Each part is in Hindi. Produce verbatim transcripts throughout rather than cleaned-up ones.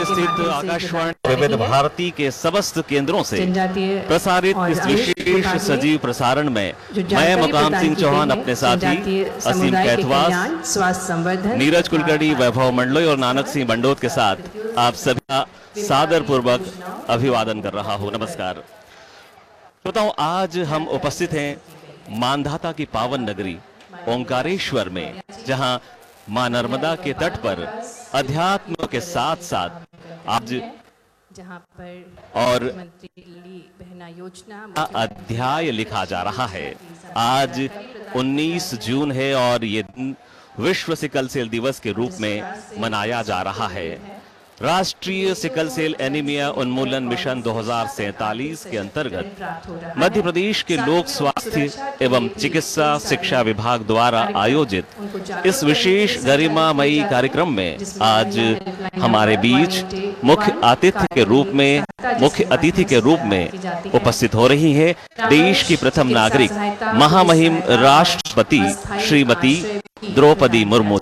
स्थित आकाशवाणी विविध भारती के समस्त केंद्रों से प्रसारित इस विशेष सजीव प्रसारण में मैं मुकाम सिंह चौहान अपने साथी असीम कैथवास, नीरज कुलकर्णी, वैभव मंडलोई और नानक सिंह बंडोत के साथ आप सभी का सादर पूर्वक अभिवादन कर रहा हूं। नमस्कार श्रोताओं, आज हम उपस्थित हैं मानधाता की पावन नगरी ओंकारेश्वर में, जहां मां नर्मदा के तट पर अध्यात्म के साथ साथ आज जहां पर और बहना योजना अध्याय लिखा जा रहा है। आज उन्नीस जून है और ये दिन विश्व सिकल सेल दिवस के रूप में मनाया जा रहा है। राष्ट्रीय सिकल सेल एनीमिया उन्मूलन मिशन दो हज़ार सैंतालीस के अंतर्गत मध्य प्रदेश के लोक स्वास्थ्य एवं चिकित्सा शिक्षा विभाग द्वारा आयोजित इस विशेष गरिमामयी कार्यक्रम में आज हमारे बीच मुख्य अतिथि के रूप में मुख्य अतिथि के रूप में उपस्थित हो रही है देश की प्रथम नागरिक महामहिम राष्ट्रपति श्रीमती द्रौपदी मुर्मू।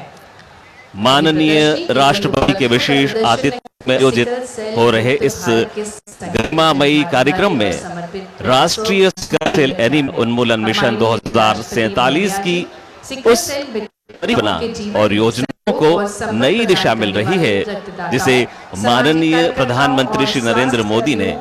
माननीय राष्ट्रपति के विशेष आतिथ्य में आयोजित हो रहे इस गरिमामयी कार्यक्रम में राष्ट्रीय सिकल सेल एनीमिया उन्मूलन मिशन दो हज़ार सैंतालीस की उस परियोजना और योजनाओं को नई दिशा मिल रही है, जिसे माननीय प्रधानमंत्री श्री नरेंद्र मोदी ने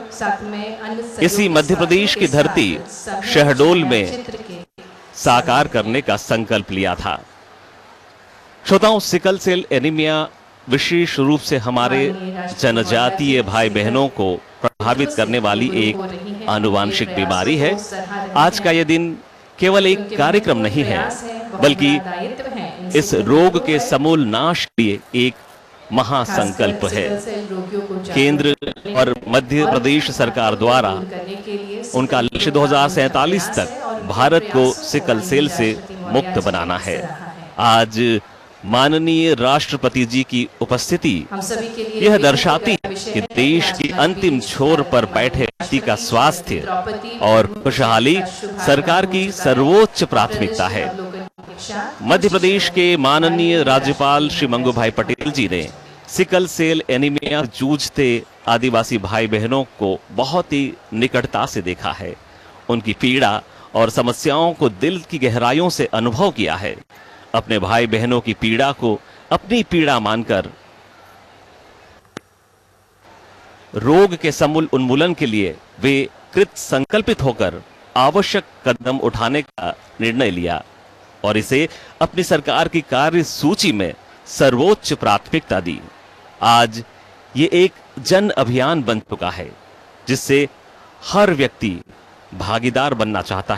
इसी मध्य प्रदेश की धरती शहडोल में साकार करने का संकल्प लिया था। श्रोताओं, सिकल सेल एनीमिया विशेष रूप से हमारे जनजातीय भाई बहनों को प्रभावित करने वाली एक आनुवांशिक बीमारी है। आज का यह दिन केवल एक कार्यक्रम नहीं है, बल्कि इस रोग के समूल नाश के लिए एक महासंकल्प है। केंद्र और मध्य प्रदेश सरकार द्वारा उनका लक्ष्य दो हज़ार सैंतालीस तक भारत को सिकल सेल से मुक्त बनाना है। आज माननीय राष्ट्रपति जी की उपस्थिति यह दर्शाती है कि देश की अंतिम छोर पर बैठे व्यक्ति का स्वास्थ्य और खुशहाली सरकार की सर्वोच्च प्राथमिकता है। मध्य प्रदेश के माननीय राज्यपाल श्री मंगू भाई पटेल जी ने सिकल सेल एनीमिया जूझते आदिवासी भाई बहनों को बहुत ही निकटता से देखा है। उनकी पीड़ा और समस्याओं को दिल की गहराइयों से अनुभव किया है। अपने भाई बहनों की पीड़ा को अपनी पीड़ा मानकर रोग के समूल उन्मूलन के लिए वे कृत संकल्पित होकर आवश्यक कदम उठाने का निर्णय लिया और इसे अपनी सरकार की कार्य सूची में सर्वोच्च प्राथमिकता दी। आज ये एक जन अभियान बन चुका है, जिससे हर व्यक्ति भागीदार बनना चाहता